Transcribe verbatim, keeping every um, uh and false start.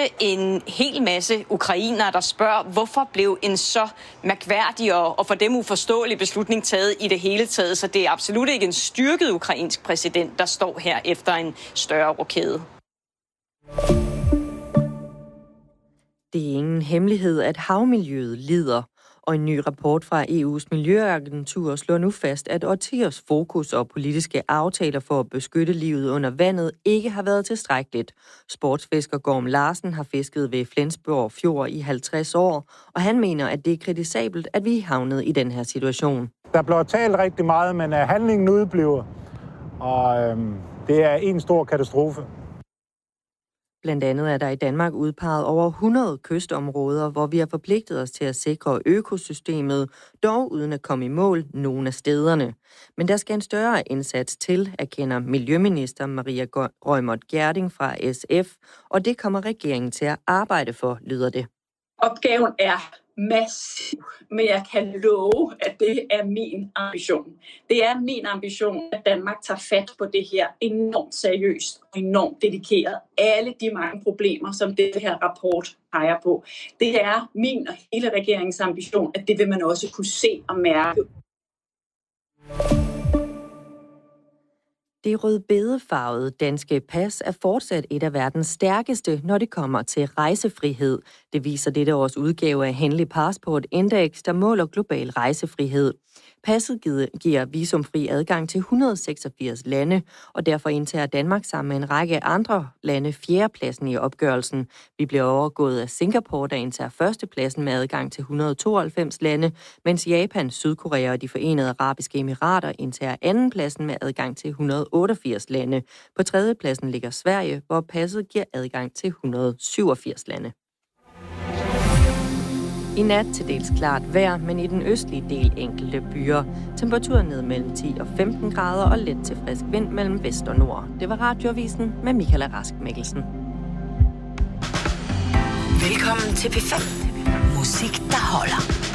en hel masse ukrainere, der spørger, hvorfor blev en så mærkværdig og, og for dem uforståelig beslutning taget i det hele taget. Så det er absolut ikke en styrket ukrainsk præsident, der står her efter en større rokade. Det er ingen hemmelighed, at havmiljøet lider. Og en ny rapport fra E U's miljøagentur slår nu fast, at årtiers fokus og politiske aftaler for at beskytte livet under vandet ikke har været tilstrækkeligt. Sportsfisker Gorm Larsen har fisket ved Flensborg Fjord i halvtreds år, og han mener, at det er kritisabelt, at vi er havnet i den her situation. Der bliver talt rigtig meget, men handlingen udebliver, og øhm, det er en stor katastrofe. Blandt andet er der i Danmark udpeget over hundrede kystområder, hvor vi har forpligtet os til at sikre økosystemet, dog uden at komme i mål nogle af stederne. Men der skal en større indsats til, erkender Miljøminister Maria Reumert Gjerding fra S F, og det kommer regeringen til at arbejde for, lyder det. Opgaven er massiv, men jeg kan love, at det er min ambition. Det er min ambition, at Danmark tager fat på det her enormt seriøst og enormt dedikeret. Alle de mange problemer, som det her rapport peger på. Det er min og hele regeringens ambition, at det vil man også kunne se og mærke. Det rødbedefarvede danske pas er fortsat et af verdens stærkeste, når det kommer til rejsefrihed. Det viser dette års udgave af Henley Passport Index, der måler global rejsefrihed. Passet giver visumfri adgang til et hundrede og seksogfirs lande, og derfor indtager Danmark sammen med en række andre lande fjerdepladsen i opgørelsen. Vi bliver overgået af Singapore, der indtager førstepladsen med adgang til et hundrede og tooghalvfems lande, mens Japan, Sydkorea og de Forenede Arabiske Emirater indtager andenpladsen med adgang til et hundrede og otteogfirs lande. På tredjepladsen ligger Sverige, hvor passet giver adgang til et hundrede og syvogfirs lande. I nat til dels klart vejr, men i den østlige del enkelte byer. Temperaturen ned mellem ti og femten grader og let til frisk vind mellem vest og nord. Det var Radioavisen med Michael Rask Mikkelsen. Velkommen til P fem. Musik, der holder.